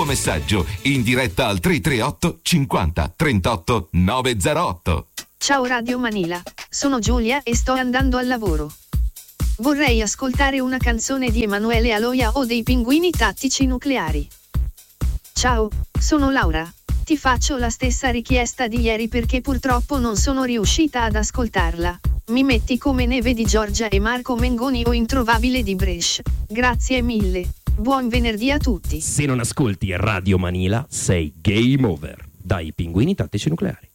messaggio in diretta al 338 50 38 908. Ciao Radio Manila, sono Giulia e sto andando al lavoro. Vorrei ascoltare una canzone di Emanuele Aloia o dei Pinguini Tattici Nucleari. Ciao, sono Laura. Ti faccio la stessa richiesta di ieri perché purtroppo non sono riuscita ad ascoltarla. Mi metti come Neve di Giorgia e Marco Mengoni o Introvabile di Brescia. Grazie mille. Buon venerdì a tutti. Se non ascolti Radio Manila sei game over. Dai Pinguini Tattici Nucleari.